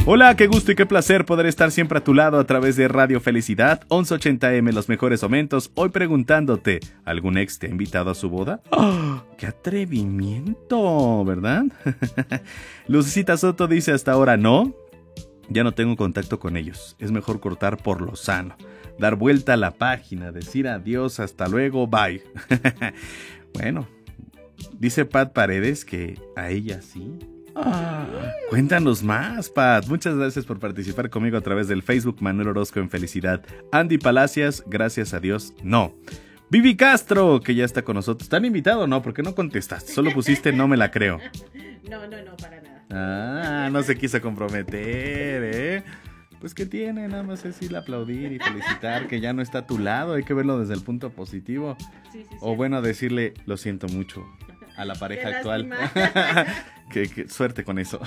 Hola, qué gusto y qué placer poder estar siempre a tu lado a través de Radio Felicidad 1180M, los mejores momentos. Hoy preguntándote, ¿algún ex te ha invitado a su boda? ¡Oh, qué atrevimiento! ¿Verdad? Lucecita Soto dice hasta ahora no. Ya no tengo contacto con ellos. Es mejor cortar por lo sano. Dar vuelta a la página, decir adiós, hasta luego, bye. Bueno, dice Pat Paredes que a ella sí. Cuéntanos más, Pat. Muchas gracias por participar conmigo a través del Facebook Manuel Orozco en Felicidad. Andy Palacios, gracias a Dios, no. Vivi Castro, que ya está con nosotros. ¿Te han invitado? No, porque no contestaste. Solo pusiste no me la creo. No, para nada. No se quiso comprometer, ¿eh? Pues ¿qué tiene? Nada más es ir a aplaudir y felicitar que ya no está a tu lado. Hay que verlo desde el punto positivo. Sí, o bueno, decirle lo siento mucho a la pareja actual. que suerte con eso.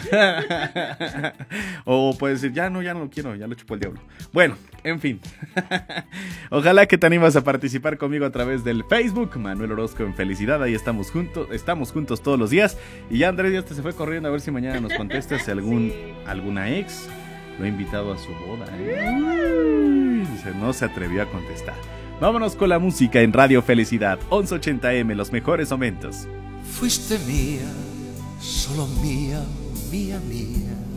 O puedes decir, ya no lo quiero, ya lo chupó el diablo. Bueno, en fin. Ojalá que te animas a participar conmigo a través del Facebook Manuel Orozco en Felicidad. Ahí estamos juntos todos los días. Y ya Andrés ya se fue corriendo a ver si mañana nos contestas si alguna ex lo ha invitado a su boda, ¿eh? Dice, no se atrevió a contestar. Vámonos con la música en Radio Felicidad 1180M, los mejores momentos. Fuiste mía, solo mía, mía, mía.